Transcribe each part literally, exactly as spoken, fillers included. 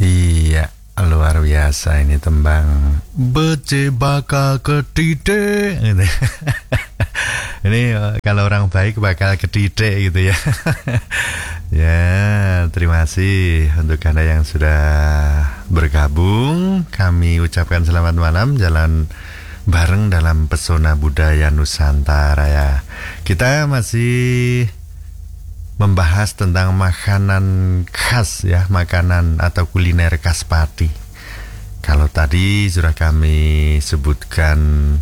Iya, luar biasa ini tembang Bece bakal ketide gitu. Ini uh, kalau orang baik bakal ketide gitu ya. Ya, terima kasih untuk Anda yang sudah bergabung. Kami ucapkan selamat malam, jalan bareng dalam pesona budaya Nusantara ya. Kita masih membahas tentang makanan khas ya, makanan atau kuliner khas Pati. Kalau tadi sudah kami sebutkan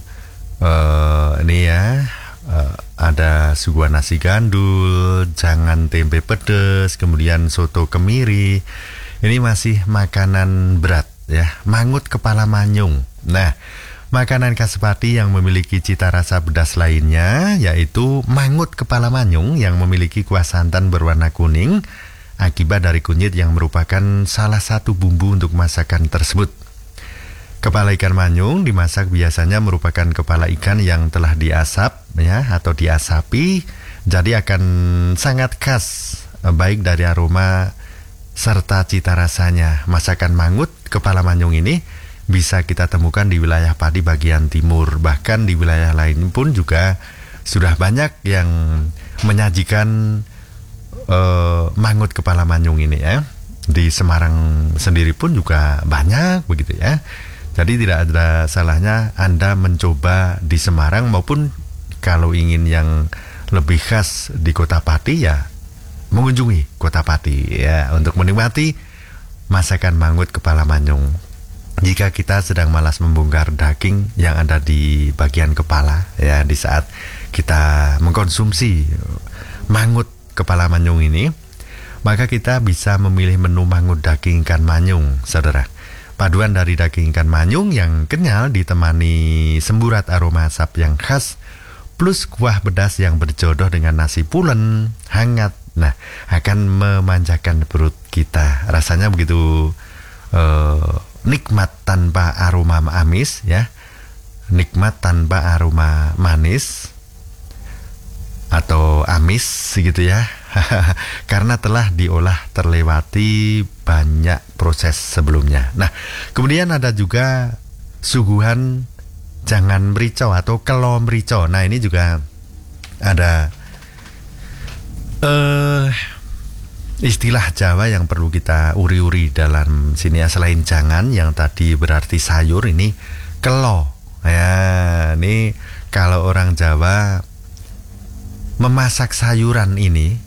uh, ini ya, uh, ada suguhan nasi gandul, jangan tempe pedes, kemudian soto kemiri. Ini masih makanan berat ya, mangut kepala manyung. Nah, makanan khas Pati yang memiliki cita rasa pedas lainnya yaitu mangut kepala manyung yang memiliki kuah santan berwarna kuning akibat dari kunyit yang merupakan salah satu bumbu untuk masakan tersebut. Kepala ikan manyung dimasak biasanya merupakan kepala ikan yang telah diasap ya atau diasapi, jadi akan sangat khas baik dari aroma serta cita rasanya. Masakan mangut kepala manyung ini bisa kita temukan di wilayah Pati bagian timur, bahkan di wilayah lain pun juga sudah banyak yang menyajikan uh, mangut kepala manyung ini ya. Di Semarang sendiri pun juga banyak begitu ya. Jadi tidak ada salahnya Anda mencoba di Semarang, maupun kalau ingin yang lebih khas di Kota Pati ya mengunjungi Kota Pati ya untuk menikmati masakan mangut kepala manyung. Jika kita sedang malas membongkar daging yang ada di bagian kepala ya, di saat kita mengkonsumsi mangut kepala manyung ini, maka kita bisa memilih menu mangut daging ikan manyung, saudara. Paduan dari daging ikan manyung yang kenyal ditemani semburat aroma asap yang khas plus kuah pedas yang berjodoh dengan nasi pulen hangat. Nah, akan memanjakan perut kita. Rasanya begitu uh, nikmat tanpa aroma amis ya, nikmat tanpa aroma manis atau amis gitu ya. Karena telah diolah terlewati banyak proses sebelumnya. Nah, kemudian ada juga suguhan jangan merico atau kelo merico. Nah, ini juga ada uh, istilah Jawa yang perlu kita uri-uri dalam sini ya. Selain jangan yang tadi berarti sayur, ini kelo ya. Ini kalau orang Jawa memasak sayuran ini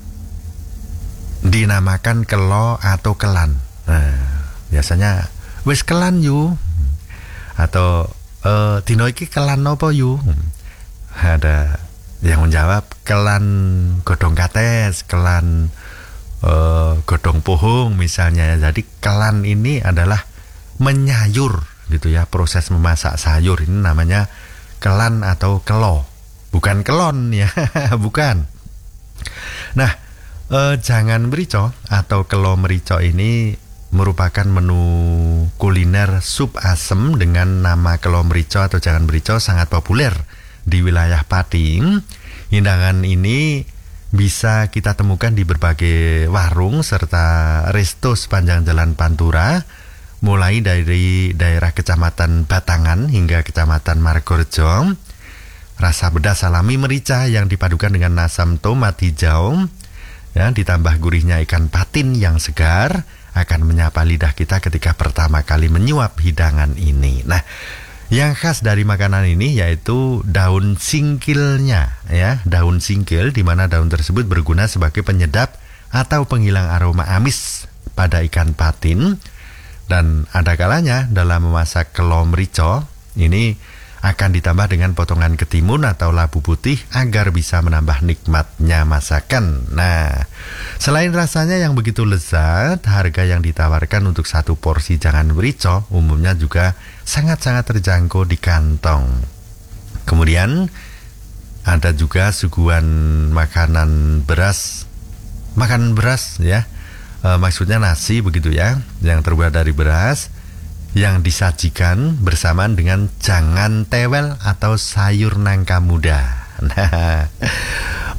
dinamakan kelo atau kelan. Nah, biasanya wis kelan yu atau e, dino iki kelan apa yu. Ada yang menjawab kelan godong kates, kelan e, godong pohong misalnya. Jadi kelan ini adalah menyayur gitu ya, proses memasak sayur ini namanya kelan atau kelo, bukan kelon ya. Bukan. Nah, Eh, jangan merico atau kelo merico ini merupakan menu kuliner sup asem dengan nama kelo merico atau jangan merico, sangat populer di wilayah Pati. Hidangan ini bisa kita temukan di berbagai warung serta resto sepanjang Jalan Pantura, mulai dari daerah Kecamatan Batangan hingga Kecamatan Margorejo. Rasa pedas alami merica yang dipadukan dengan asam tomat hijau ya, ditambah gurihnya ikan patin yang segar akan menyapa lidah kita ketika pertama kali menyuap hidangan ini. Nah, yang khas dari makanan ini yaitu daun singkilnya ya, daun singkil di mana daun tersebut berguna sebagai penyedap atau penghilang aroma amis pada ikan patin. Dan ada kalanya dalam memasak kelo merico ini akan ditambah dengan potongan ketimun atau labu putih agar bisa menambah nikmatnya masakan. Nah, selain rasanya yang begitu lezat, harga yang ditawarkan untuk satu porsi jangan merico umumnya juga sangat-sangat terjangkau di kantong. Kemudian ada juga suguhan makanan beras, makanan beras ya, e, maksudnya nasi begitu ya, yang terbuat dari beras, yang disajikan bersamaan dengan jangan tewel atau sayur nangka muda. Nah,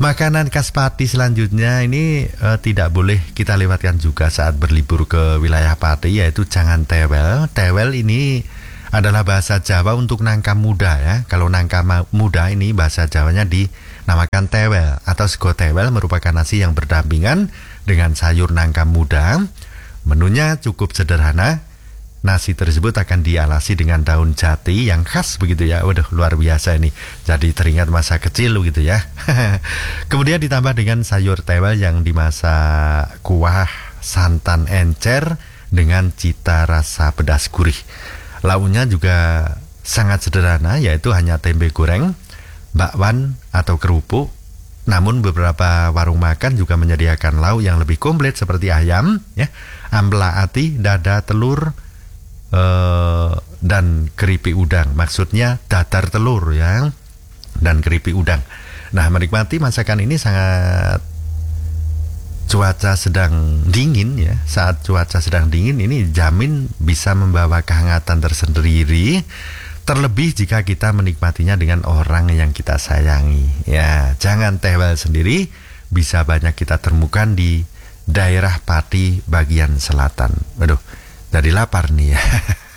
Makanan khas Pati selanjutnya ini uh, tidak boleh kita lewatkan juga saat berlibur ke wilayah Pati, yaitu jangan tewel. Tewel ini adalah bahasa Jawa untuk nangka muda ya. Kalau nangka muda ini bahasa Jawanya dinamakan tewel atau sego tewel, merupakan nasi yang berdampingan dengan sayur nangka muda. Menunya cukup sederhana. Nasi tersebut akan dialasi dengan daun jati yang khas begitu ya. Waduh, luar biasa ini. Jadi teringat masa kecil begitu ya. Kemudian ditambah dengan sayur tewel yang dimasak kuah santan encer dengan cita rasa pedas gurih. Lauknya juga sangat sederhana, yaitu hanya tempe goreng, bakwan atau kerupuk. Namun beberapa warung makan juga menyediakan lauk yang lebih komplit seperti ayam, ya, ampela ati, dada, telur, Uh, dan keripik udang. Maksudnya dadar telur ya, dan keripik udang. Nah, menikmati masakan ini sangat cuaca sedang dingin ya. Saat cuaca sedang dingin ini jamin bisa membawa kehangatan tersendiri. Terlebih jika kita menikmatinya dengan orang yang kita sayangi. Ya, jangan tewel sendiri, bisa banyak kita temukan di daerah Pati bagian selatan. Waduh, jadi lapar nih ya.